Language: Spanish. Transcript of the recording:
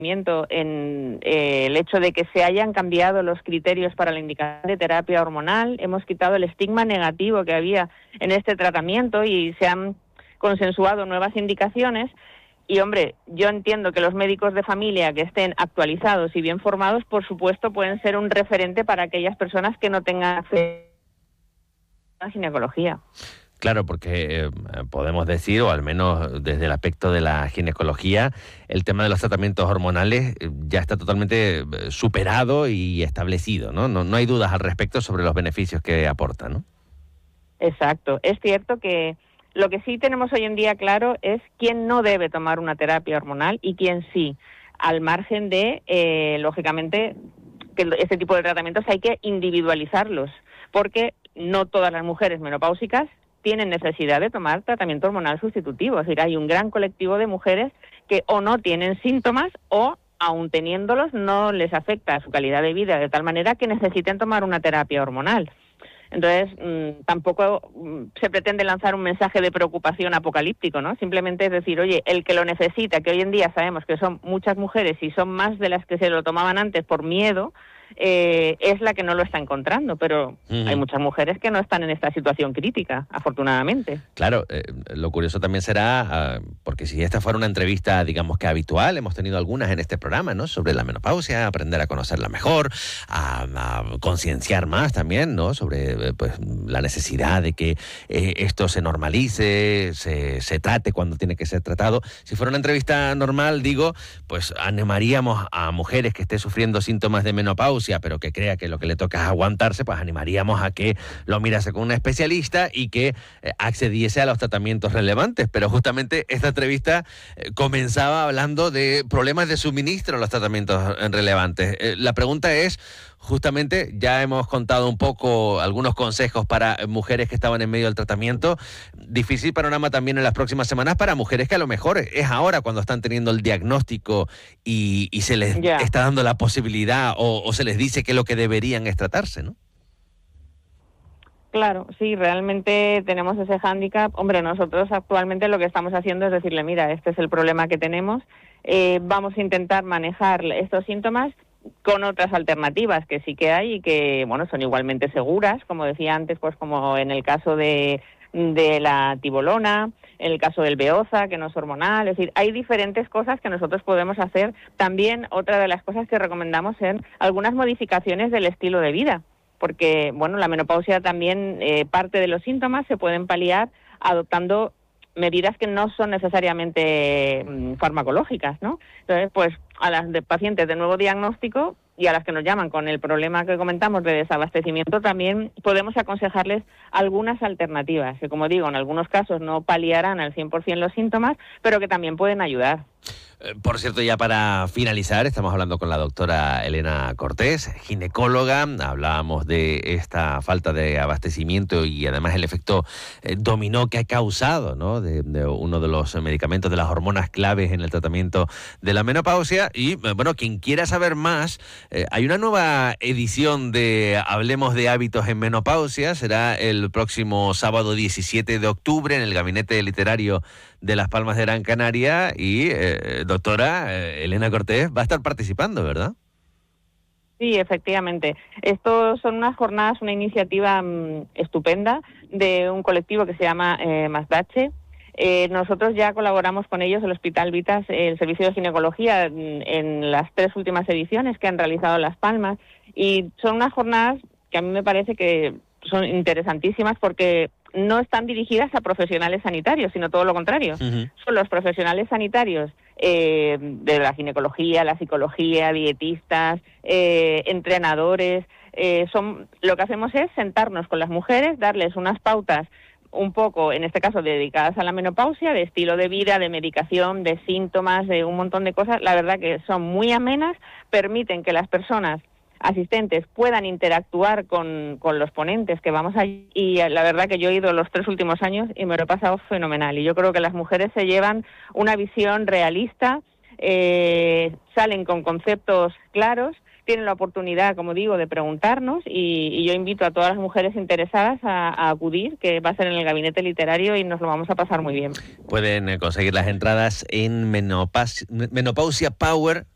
en el hecho de que se hayan cambiado los criterios para la indicación de terapia hormonal. Hemos quitado el estigma negativo que había en este tratamiento y se han consensuado nuevas indicaciones. Y, hombre, yo entiendo que los médicos de familia que estén actualizados y bien formados, por supuesto, pueden ser un referente para aquellas personas que no tengan acceso a la ginecología. Claro, porque podemos decir, o al menos desde el aspecto de la ginecología, el tema de los tratamientos hormonales ya está totalmente superado y establecido, ¿no? No hay dudas al respecto sobre los beneficios que aportan, ¿no? Exacto. Es cierto que lo que sí tenemos hoy en día claro es quién no debe tomar una terapia hormonal y quién sí, al margen de, lógicamente, que este tipo de tratamientos hay que individualizarlos, porque no todas las mujeres menopáusicas tienen necesidad de tomar tratamiento hormonal sustitutivo. Es decir, hay un gran colectivo de mujeres que o no tienen síntomas o, aun teniéndolos, no les afecta a su calidad de vida de tal manera que necesiten tomar una terapia hormonal. Entonces, tampoco se pretende lanzar un mensaje de preocupación apocalíptico, ¿no? Simplemente es decir, oye, el que lo necesita, que hoy en día sabemos que son muchas mujeres y son más de las que se lo tomaban antes por miedo, es la que no lo está encontrando, pero hay muchas mujeres que no están en esta situación crítica, afortunadamente. Claro, lo curioso también será, porque si esta fuera una entrevista, digamos que habitual, hemos tenido algunas en este programa, ¿no? Sobre la menopausia, aprender a conocerla mejor, a concienciar más también, ¿no? Sobre pues, la necesidad de que esto se normalice, se trate cuando tiene que ser tratado. Si fuera una entrevista normal, digo, pues animaríamos a mujeres que estén sufriendo síntomas de menopausia, pero que crea que lo que le toca es aguantarse, pues animaríamos a que lo mirase con un especialista y que accediese a los tratamientos relevantes. Pero justamente esta entrevista comenzaba hablando de problemas de suministro a los tratamientos relevantes. La pregunta es, justamente, ya hemos contado un poco algunos consejos para mujeres que estaban en medio del tratamiento. Difícil panorama también en las próximas semanas para mujeres que a lo mejor es ahora cuando están teniendo el diagnóstico y se les está dando la posibilidad o se les dice que lo que deberían es tratarse, ¿no? Claro, sí, realmente tenemos ese hándicap. Hombre, nosotros actualmente lo que estamos haciendo es decirle, mira, este es el problema que tenemos, vamos a intentar manejar estos síntomas con otras alternativas que sí que hay y que, bueno, son igualmente seguras, como decía antes, pues como en el caso de la tibolona, en el caso del Beoza, que no es hormonal. Es decir, hay diferentes cosas que nosotros podemos hacer. También otra de las cosas que recomendamos son algunas modificaciones del estilo de vida, porque, bueno, la menopausia también, parte de los síntomas se pueden paliar adoptando medidas que no son necesariamente farmacológicas, ¿no? Entonces, pues a las de pacientes de nuevo diagnóstico y a las que nos llaman con el problema que comentamos de desabastecimiento, también podemos aconsejarles algunas alternativas, que, como digo, en algunos casos no paliarán al 100% los síntomas, pero que también pueden ayudar. Por cierto, ya para finalizar, estamos hablando con la doctora Elena Cortés, ginecóloga. Hablábamos de esta falta de abastecimiento y además el efecto dominó que ha causado, ¿no? de uno de los medicamentos, de las hormonas claves en el tratamiento de la menopausia. Y bueno, quien quiera saber más, hay una nueva edición de Hablemos de Hábitos en Menopausia. Será el próximo sábado 17 de octubre en el Gabinete Literario de Las Palmas de Gran Canaria y doctora Elena Cortés va a estar participando, ¿verdad? Sí, efectivamente. Estos son unas jornadas, una iniciativa estupenda de un colectivo que se llama Masdache. Nosotros ya colaboramos con ellos, el Hospital Vitas, el Servicio de Ginecología, en las 3 últimas ediciones que han realizado Las Palmas, y son unas jornadas que a mí me parece que son interesantísimas porque no están dirigidas a profesionales sanitarios, sino todo lo contrario. Son los profesionales sanitarios de la ginecología, la psicología, dietistas, entrenadores. Lo que hacemos es sentarnos con las mujeres, darles unas pautas un poco, en este caso, dedicadas a la menopausia, de estilo de vida, de medicación, de síntomas, de un montón de cosas. La verdad que son muy amenas, permiten que las personas asistentes puedan interactuar con los ponentes que vamos allí, y la verdad que yo he ido los 3 últimos años y me lo he pasado fenomenal, y yo creo que las mujeres se llevan una visión realista, salen con conceptos claros, tienen la oportunidad, como digo, de preguntarnos, y yo invito a todas las mujeres interesadas a acudir, que va a ser en el Gabinete Literario y nos lo vamos a pasar muy bien. Pueden conseguir las entradas en menopausiapower.com.